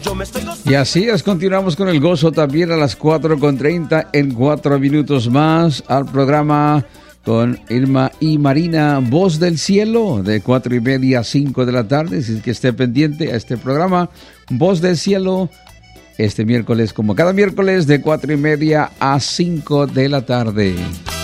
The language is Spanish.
Y así es, continuamos con el gozo también a las 4:30 en 4 minutos más al programa con Irma y Marina, Voz del Cielo, de 4:30 a 5 de la tarde. Así que esté pendiente a este programa, Voz del Cielo, este miércoles, como cada miércoles, de 4:30 a 5 de la tarde.